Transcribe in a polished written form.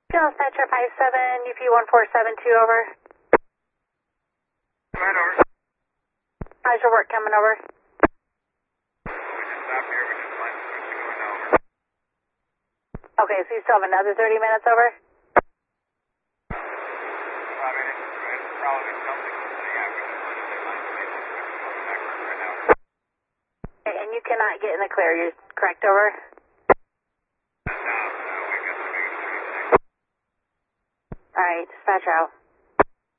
Dispatcher 57, UP 1472, over. Right over. How's your work coming over? We just stopped here. We just might switch to going over. Okay, so you still have another 30 minutes over? I mean, it's probably something. Yeah, we just want to say line switch to going backwards right now. Okay, and you cannot get in the clear, you're correct, over? No, we got the biggest thing. Alright, dispatcher out.